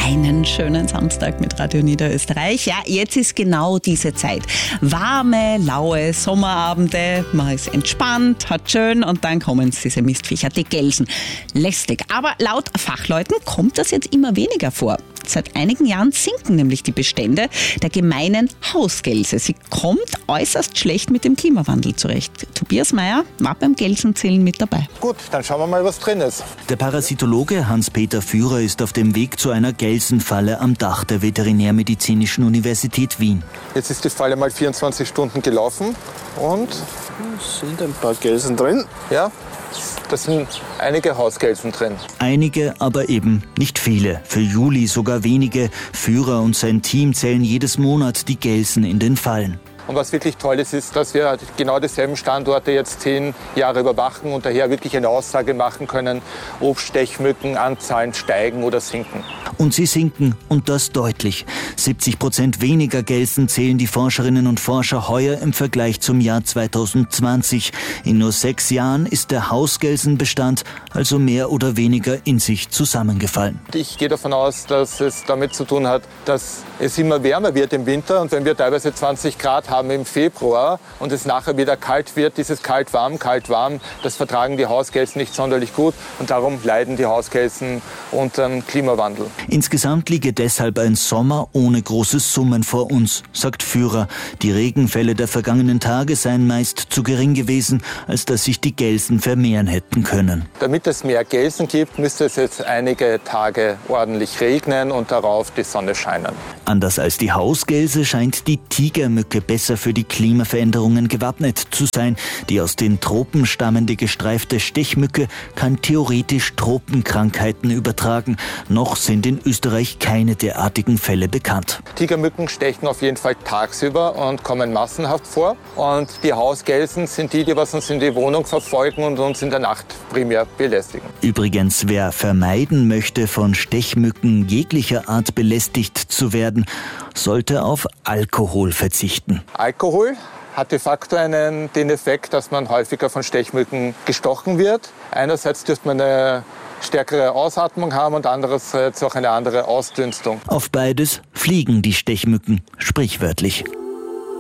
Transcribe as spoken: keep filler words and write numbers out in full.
Einen schönen Samstag mit Radio Niederösterreich. Ja, jetzt ist genau diese Zeit. Warme, laue Sommerabende, man ist entspannt, hat schön und dann kommen diese Mistviecher, die Gelsen. Lästig. Aber laut Fachleuten kommt das jetzt immer weniger vor. Seit einigen Jahren sinken nämlich die Bestände der gemeinen Hausgelse. Sie kommt äußerst schlecht mit dem Klimawandel zurecht. Tobias Meyer war beim Gelsenzählen mit dabei. Gut, dann schauen wir mal, was drin ist. Der Parasitologe Hans-Peter Führer ist auf dem Weg zu einer Gelsenfalle am Dach der Veterinärmedizinischen Universität Wien. Jetzt ist die Falle mal vierundzwanzig Stunden gelaufen und es sind ein paar Gelsen drin. Ja, da sind einige Hausgelsen drin. Einige, aber eben nicht viele. Für Juli sogar wenige. Führer und sein Team zählen jedes Monat die Gelsen in den Fallen. Und was wirklich toll ist, ist, dass wir genau dieselben Standorte jetzt zehn Jahre überwachen und daher wirklich eine Aussage machen können, ob Stechmückenanzahlen steigen oder sinken. Und sie sinken, und das deutlich. siebzig Prozent weniger Gelsen zählen die Forscherinnen und Forscher heuer im Vergleich zum Jahr zweitausendzwanzig. In nur sechs Jahren ist der Hausgelsenbestand also mehr oder weniger in sich zusammengefallen. Ich gehe davon aus, dass es damit zu tun hat, dass es immer wärmer wird im Winter. Und wenn wir teilweise zwanzig Grad haben im Februar und es nachher wieder kalt wird, dieses kalt-warm, kalt-warm, das vertragen die Hausgelsen nicht sonderlich gut. Und darum leiden die Hausgelsen unter dem Klimawandel. Insgesamt liege deshalb ein Sommer ohne großes Summen vor uns, sagt Führer. Die Regenfälle der vergangenen Tage seien meist zu gering gewesen, als dass sich die Gelsen vermehren hätten können. Damit es mehr Gelsen gibt, müsste es jetzt einige Tage ordentlich regnen und darauf die Sonne scheinen. Anders als die Hausgelse scheint die Tigermücke besser für die Klimaveränderungen gewappnet zu sein. Die aus den Tropen stammende gestreifte Stechmücke kann theoretisch Tropenkrankheiten übertragen. Noch sind in Österreich keine derartigen Fälle bekannt. Tigermücken stechen auf jeden Fall tagsüber und kommen massenhaft vor. Und die Hausgelsen sind die, die was uns in die Wohnung verfolgen und uns in der Nacht primär belästigen. Übrigens, wer vermeiden möchte, von Stechmücken jeglicher Art belästigt zu werden, sollte auf Alkohol verzichten. Alkohol hat de facto einen, den Effekt, dass man häufiger von Stechmücken gestochen wird. Einerseits dürfte man eine stärkere Ausatmung haben und andererseits auch eine andere Ausdünstung. Auf beides fliegen die Stechmücken, sprichwörtlich.